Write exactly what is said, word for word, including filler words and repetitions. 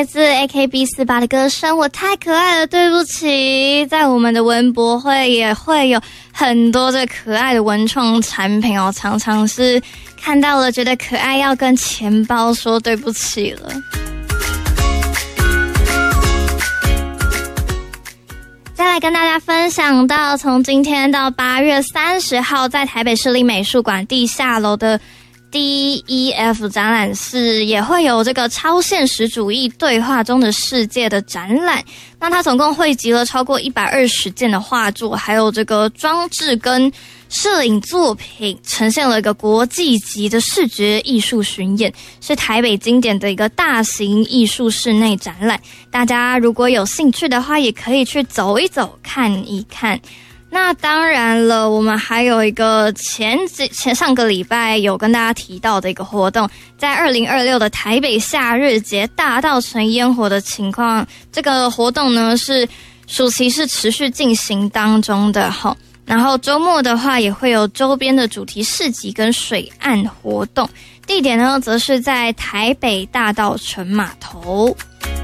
自 A K B 四十八 的歌声我太可爱了，对不起。在我们的文博会也会有很多这可爱的文创产品哦，常常是看到了觉得可爱要跟钱包说对不起了。再来跟大家分享到，从今天到八月三十号，在台北市立美术馆地下楼的 D E F 展览室也会有这个超现实主义对话中的世界的展览。那它总共汇集了超过一百二十件的画作，还有这个装置跟摄影作品，呈现了一个国际级的视觉艺术巡演，是台北经典的一个大型艺术室内展览。大家如果有兴趣的话，也可以去走一走，看一看。那当然了，我们还有一个前几前上个礼拜有跟大家提到的一个活动，在二零二六的台北夏日节大稻埕烟火的情况，这个活动呢是暑期是持续进行当中的齁。然后周末的话也会有周边的主题市集跟水岸活动，地点呢则是在台北大稻埕码头。